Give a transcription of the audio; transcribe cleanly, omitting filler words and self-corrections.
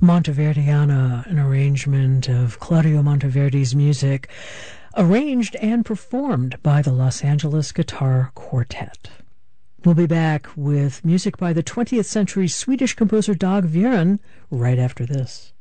Monteverdiana, an arrangement of Claudio Monteverdi's music, arranged and performed by the Los Angeles Guitar Quartet. We'll be back with music by the 20th century Swedish composer Dag Viren right after this.